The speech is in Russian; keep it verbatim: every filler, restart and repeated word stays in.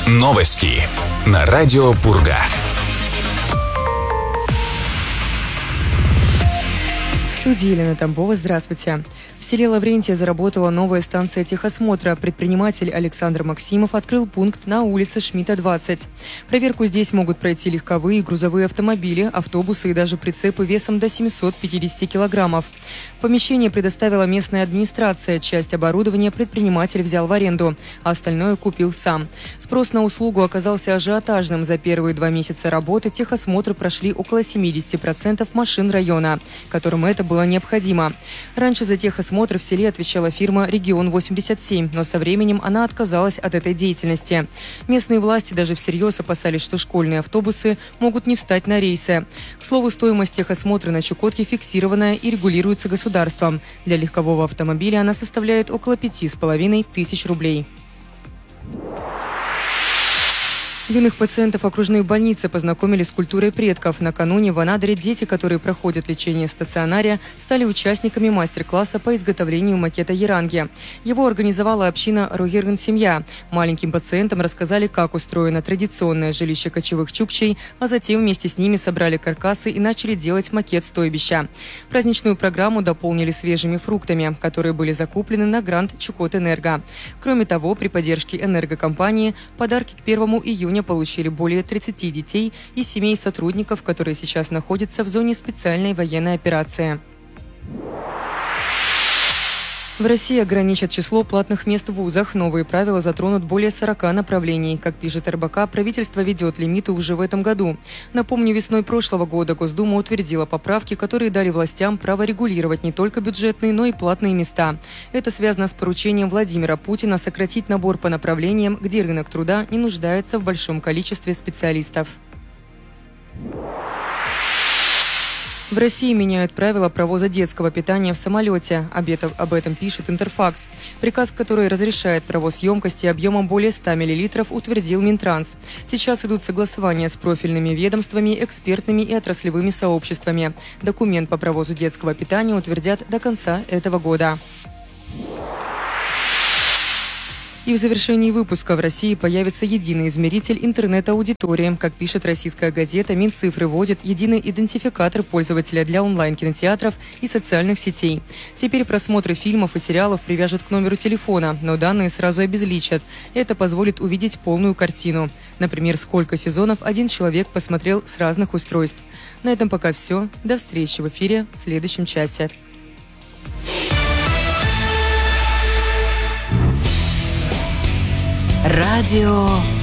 Новости на радио Пурга. В студии Елена Тамбова. Здравствуйте. В селе Лаврентия заработала новая станция техосмотра. Предприниматель Александр Максимов открыл пункт на улице Шмидта, двадцать. Проверку здесь могут пройти легковые и грузовые автомобили, автобусы и даже прицепы весом до семисот пятидесяти килограммов. Помещение предоставила местная администрация. Часть оборудования предприниматель взял в аренду, а остальное купил сам. Спрос на услугу оказался ажиотажным. За первые два месяца работы техосмотр прошли около семидесяти процентов машин района, которым это было необходимо. Раньше за техосмотр в селе отвечала фирма «Регион восемьдесят семь», но со временем она отказалась от этой деятельности. Местные власти даже всерьез опасались, что школьные автобусы могут не встать на рейсы. К слову, стоимость техосмотра на Чукотке фиксированная и регулируется государством. Для легкового автомобиля она составляет около пяти с половиной тысяч рублей. Юных пациентов окружной больницы познакомили с культурой предков. Накануне в Анадыре дети, которые проходят лечение в стационаре, стали участниками мастер-класса по изготовлению макета яранги. Его организовала община Ругерган-семья. Маленьким пациентам рассказали, как устроено традиционное жилище кочевых чукчей, а затем вместе с ними собрали каркасы и начали делать макет стойбища. Праздничную программу дополнили свежими фруктами, которые были закуплены на грант Чукотэнерго. Кроме того, при поддержке энергокомпании подарки к первому июня получили более тридцати детей и семей сотрудников, которые сейчас находятся в зоне специальной военной операции. В России ограничат число платных мест в вузах. Новые правила затронут более сорока направлений. Как пишет эр бэ ка, правительство ведет лимиты уже в этом году. Напомню, весной прошлого года Госдума утвердила поправки, которые дали властям право регулировать не только бюджетные, но и платные места. Это связано с поручением Владимира Путина сократить набор по направлениям, где рынок труда не нуждается в большом количестве специалистов. В России меняют правила провоза детского питания в самолете. Об этом пишет Интерфакс. Приказ, который разрешает провоз емкости объемом более ста миллилитров, утвердил Минтранс. Сейчас идут согласования с профильными ведомствами, экспертными и отраслевыми сообществами. Документ по провозу детского питания утвердят до конца этого года. И в завершении выпуска: в России появится единый измеритель интернет-аудитории. Как пишет российская газета, Минцифры вводит единый идентификатор пользователя для онлайн-кинотеатров и социальных сетей. Теперь просмотры фильмов и сериалов привяжут к номеру телефона, но данные сразу обезличат. Это позволит увидеть полную картину. Например, сколько сезонов один человек посмотрел с разных устройств. На этом пока все. До встречи в эфире в следующем часе. Радио